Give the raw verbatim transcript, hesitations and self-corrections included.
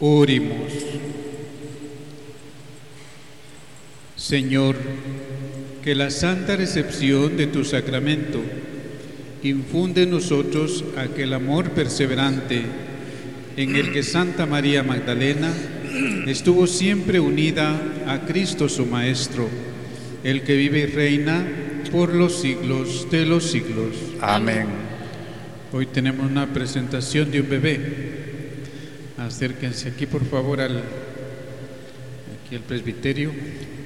Oremos. Señor, que la santa recepción de tu sacramento infunde en nosotros aquel amor perseverante en el que Santa María Magdalena estuvo siempre unida a Cristo su Maestro, el que vive y reina por los siglos de los siglos. Amén. Hoy tenemos una presentación de un bebé. Acérquense aquí, por favor, al, aquí al presbiterio.